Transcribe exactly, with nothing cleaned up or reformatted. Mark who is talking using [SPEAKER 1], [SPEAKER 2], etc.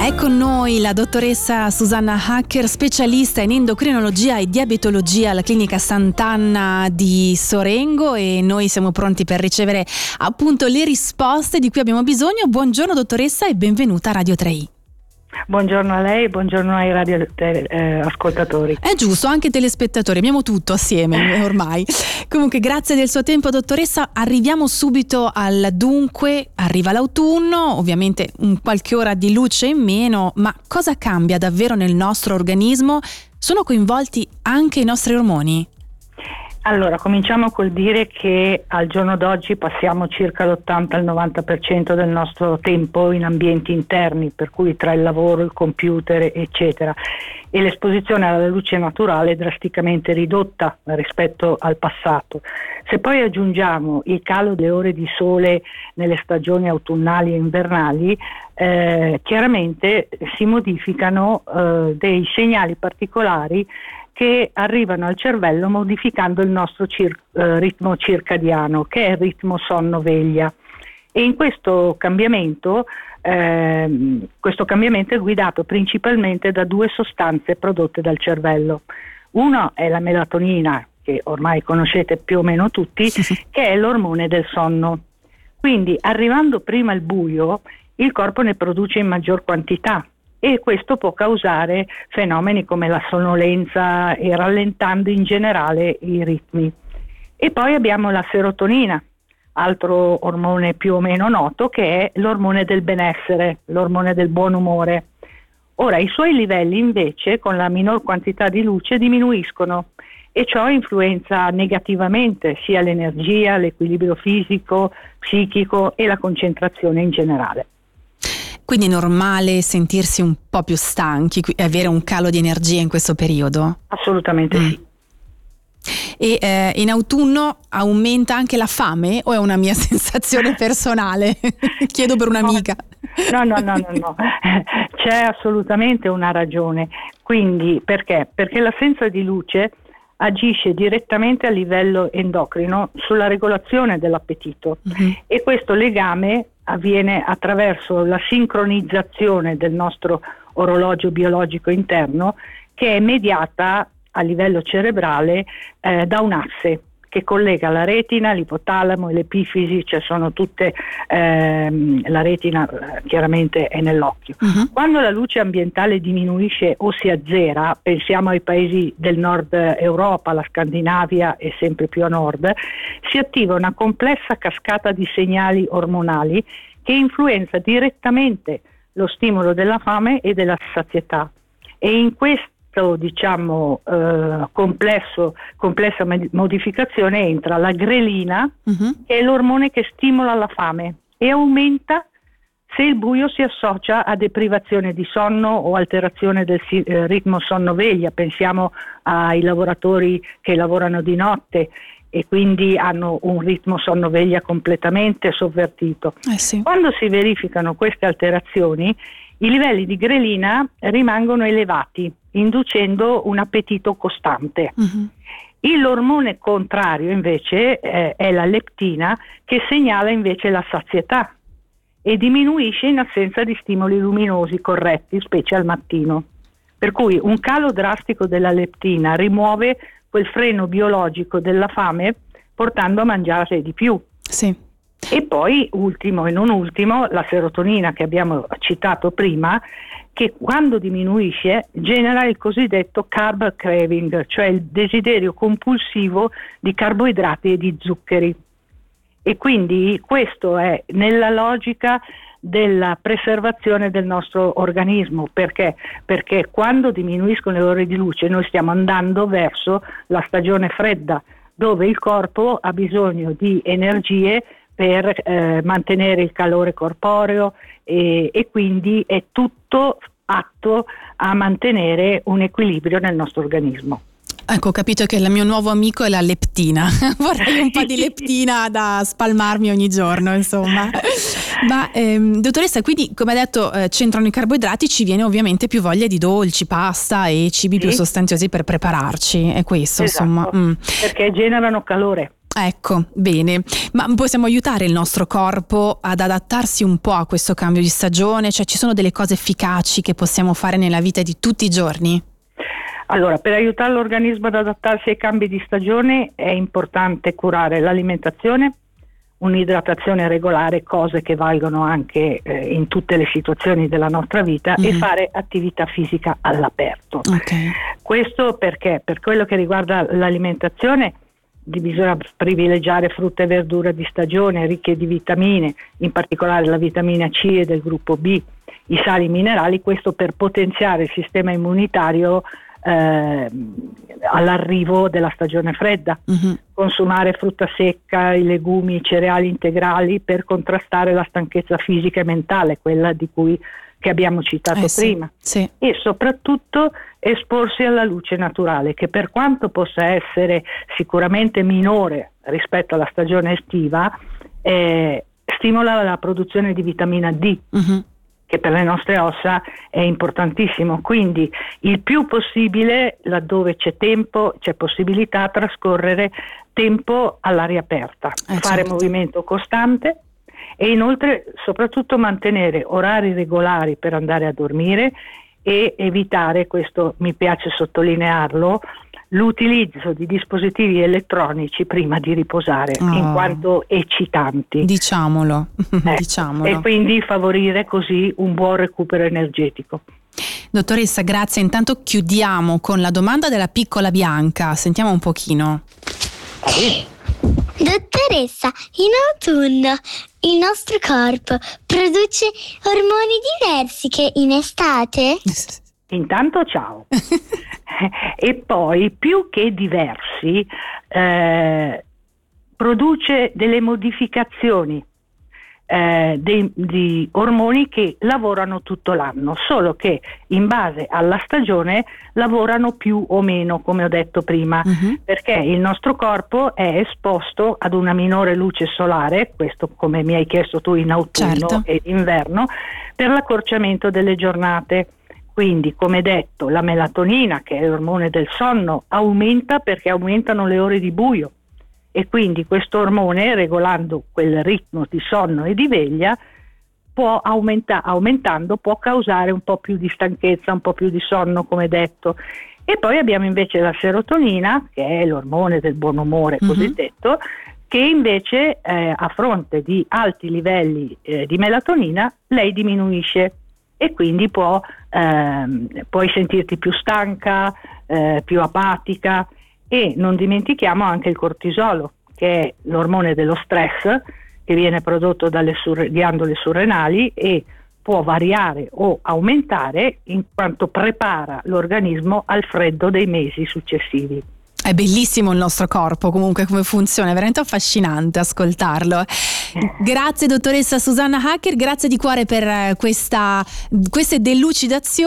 [SPEAKER 1] È con noi la dottoressa Susanna Hacker, specialista in endocrinologia e diabetologia alla clinica Sant'Anna di Sorengo, e noi siamo pronti per ricevere appunto le risposte di cui abbiamo bisogno. Buongiorno dottoressa e benvenuta a Radio tre i.
[SPEAKER 2] Buongiorno a lei, buongiorno ai radio eh, ascoltatori.
[SPEAKER 1] È giusto, anche telespettatori, abbiamo tutto assieme ormai. Comunque grazie del suo tempo dottoressa, arriviamo subito al dunque. Arriva l'autunno, ovviamente un qualche ora di luce in meno, ma cosa cambia davvero nel nostro organismo? Sono coinvolti anche i nostri ormoni?
[SPEAKER 2] Allora, cominciamo col dire che al giorno d'oggi passiamo circa l'ottanta al novanta per cento del nostro tempo in ambienti interni, per cui tra il lavoro, il computer, eccetera, e l'esposizione alla luce naturale è drasticamente ridotta rispetto al passato. Se poi aggiungiamo il calo delle ore di sole nelle stagioni autunnali e invernali, eh, chiaramente si modificano eh, dei segnali particolari che arrivano al cervello modificando il nostro cir- eh, ritmo circadiano, che è il ritmo sonno-veglia. E in questo cambiamento, eh, questo cambiamento è guidato principalmente da due sostanze prodotte dal cervello. Uno è la melatonina, che ormai conoscete più o meno tutti, che è l'ormone del sonno. Quindi, arrivando prima il buio, il corpo ne produce in maggior quantità, e questo può causare fenomeni come la sonnolenza e rallentando in generale i ritmi. E poi abbiamo la serotonina, altro ormone più o meno noto, che è l'ormone del benessere, l'ormone del buon umore. Ora, i suoi livelli invece con la minor quantità di luce diminuiscono, e ciò influenza negativamente sia l'energia, l'equilibrio fisico, psichico e la concentrazione in generale.
[SPEAKER 1] Quindi è normale sentirsi un po' più stanchi e avere un calo di energia in questo periodo?
[SPEAKER 2] Assolutamente mm. sì.
[SPEAKER 1] E eh, in autunno aumenta anche la fame o è una mia sensazione personale? Chiedo per un'amica.
[SPEAKER 2] No, no, no, no, no. C'è assolutamente una ragione. Quindi perché? Perché l'assenza di luce agisce direttamente a livello endocrino sulla regolazione dell'appetito, mm-hmm. e questo legame avviene attraverso la sincronizzazione del nostro orologio biologico interno, che è mediata a livello cerebrale eh, da un asse che collega la retina, l'ipotalamo e l'epifisi, cioè sono tutte, ehm, la retina chiaramente è nell'occhio. Uh-huh. Quando la luce ambientale diminuisce o si azzera, pensiamo ai paesi del nord Europa, la Scandinavia e sempre più a nord, si attiva una complessa cascata di segnali ormonali che influenza direttamente lo stimolo della fame e della sazietà. E in questo diciamo eh, complesso, complessa modificazione entra la grelina, uh-huh. che è l'ormone che stimola la fame e aumenta se il buio si associa a deprivazione di sonno o alterazione del eh, ritmo sonno-veglia. Pensiamo ai lavoratori che lavorano di notte e quindi hanno un ritmo sonno-veglia completamente sovvertito. Eh sì. Quando si verificano queste alterazioni, i livelli di grelina rimangono elevati, inducendo un appetito costante. Uh-huh. L'ormone contrario invece eh, è la leptina, che segnala invece la sazietà e diminuisce in assenza di stimoli luminosi corretti, specie al mattino. Per cui un calo drastico della leptina rimuove quel freno biologico della fame, portando a mangiare di più. Sì. E poi, ultimo e non ultimo, la serotonina che abbiamo citato prima, che quando diminuisce genera il cosiddetto carb craving, cioè il desiderio compulsivo di carboidrati e di zuccheri. E quindi questo è nella logica della preservazione del nostro organismo. Perché? Perché quando diminuiscono le ore di luce noi stiamo andando verso la stagione fredda, dove il corpo ha bisogno di energie per eh, mantenere il calore corporeo e, e quindi è tutto atto a mantenere un equilibrio nel nostro organismo.
[SPEAKER 1] Ecco, ho capito che il mio nuovo amico è la leptina. Vorrei un po' di leptina da spalmarmi ogni giorno, insomma. Ma ehm, dottoressa, quindi come ha detto eh, c'entrano i carboidrati, ci viene ovviamente più voglia di dolci, pasta e cibi sì. più sostanziosi per prepararci, è questo,
[SPEAKER 2] esatto,
[SPEAKER 1] insomma. Mm.
[SPEAKER 2] Perché generano calore.
[SPEAKER 1] Ecco, bene, ma possiamo aiutare il nostro corpo ad adattarsi un po' a questo cambio di stagione? Cioè, ci sono delle cose efficaci che possiamo fare nella vita di tutti i giorni?
[SPEAKER 2] Allora, per aiutare l'organismo ad adattarsi ai cambi di stagione è importante curare l'alimentazione, un'idratazione regolare, cose che valgono anche eh, in tutte le situazioni della nostra vita, mm-hmm. e fare attività fisica all'aperto.
[SPEAKER 1] Okay.
[SPEAKER 2] Questo perché? Per quello che riguarda l'alimentazione, bisogna privilegiare frutta e verdura di stagione ricche di vitamine, in particolare la vitamina C e del gruppo B, i sali minerali, questo per potenziare il sistema immunitario eh, all'arrivo della stagione fredda. Mm-hmm. Consumare frutta secca, i legumi, i cereali integrali per contrastare la stanchezza fisica e mentale, quella di cui che abbiamo citato
[SPEAKER 1] eh sì,
[SPEAKER 2] prima,
[SPEAKER 1] sì.
[SPEAKER 2] E soprattutto esporsi alla luce naturale, che per quanto possa essere sicuramente minore rispetto alla stagione estiva, eh, stimola la produzione di vitamina D, uh-huh. che per le nostre ossa è importantissimo. Quindi il più possibile, laddove c'è tempo, c'è possibilità, trascorrere tempo all'aria aperta, eh, fare certo. movimento costante. E inoltre soprattutto mantenere orari regolari per andare a dormire e evitare, questo mi piace sottolinearlo, l'utilizzo di dispositivi elettronici prima di riposare, oh. in quanto eccitanti.
[SPEAKER 1] Diciamolo.
[SPEAKER 2] Eh,
[SPEAKER 1] Diciamolo.
[SPEAKER 2] E quindi favorire così un buon recupero energetico.
[SPEAKER 1] Dottoressa, grazie. Intanto chiudiamo con la domanda della piccola Bianca. Sentiamo un pochino.
[SPEAKER 2] Ah,
[SPEAKER 3] Dottoressa, in autunno il nostro corpo produce ormoni diversi che in estate?
[SPEAKER 2] Intanto ciao. E poi, più che diversi, eh, produce delle modificazioni eh, dei, di ormoni che lavorano tutto l'anno, solo che in base alla stagione lavorano più o meno, come ho detto prima, uh-huh. perché il nostro corpo è esposto ad una minore luce solare, questo come mi hai chiesto tu in autunno certo. e inverno, per l'accorciamento delle giornate. Quindi, come detto, la melatonina, che è l'ormone del sonno, aumenta perché aumentano le ore di buio. E quindi questo ormone, regolando quel ritmo di sonno e di veglia, può aumenta- aumentando può causare un po' più di stanchezza, un po' più di sonno, come detto. E poi abbiamo invece la serotonina, che è l'ormone del buon umore mm-hmm. cosiddetto, che invece eh, a fronte di alti livelli eh, di melatonina lei diminuisce e quindi può, ehm, puoi sentirti più stanca, eh, più apatica. E non dimentichiamo anche il cortisolo, che è l'ormone dello stress che viene prodotto dalle sur- ghiandole surrenali e può variare o aumentare in quanto prepara l'organismo al freddo dei mesi successivi.
[SPEAKER 1] È bellissimo il nostro corpo, comunque come funziona, è veramente affascinante ascoltarlo. Grazie dottoressa Susanna Hacker, grazie di cuore per questa, queste delucidazioni.